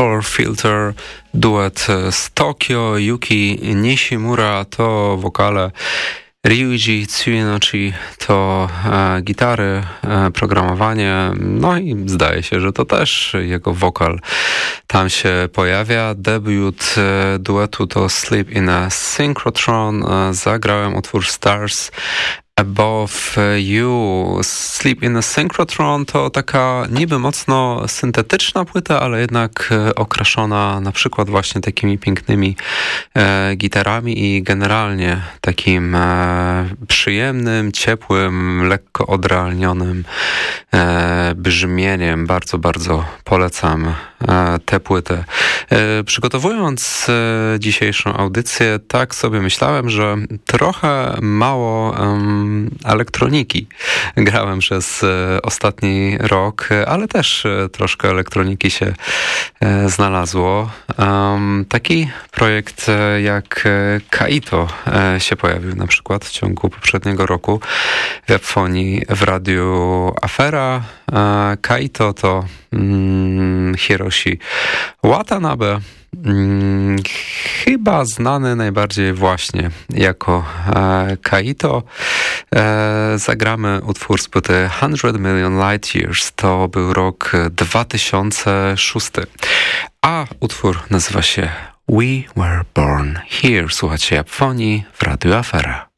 Color Filter, duet z Tokio, Yuki Nishimura to wokale, Ryuji Tsunochi to gitary, programowanie, no i zdaje się, że to też jego wokal tam się pojawia. Debiut duetu to Sleep in a Synchrotron, zagrałem utwór Stars Above You. Sleep in a Synchrotron to taka niby mocno syntetyczna płyta, ale jednak okraszona na przykład właśnie takimi pięknymi gitarami i generalnie takim przyjemnym, ciepłym, lekko odrealnionym brzmieniem. Bardzo, bardzo polecam tę płytę. Przygotowując dzisiejszą audycję, tak sobie myślałem, że trochę mało elektroniki grałem przez ostatni rok, ale też troszkę elektroniki się znalazło. Taki projekt jak Kaito się pojawił na przykład w ciągu poprzedniego roku w Japonii w radiu Afera. Kaito to Hiroshi Watanabe, chyba znany najbardziej właśnie jako Kaito. Zagramy utwór z płyty 100 Million Light Years. To był rok 2006. A utwór nazywa się We Were Born Here. Słuchajcie Japonii w Radiu Afera.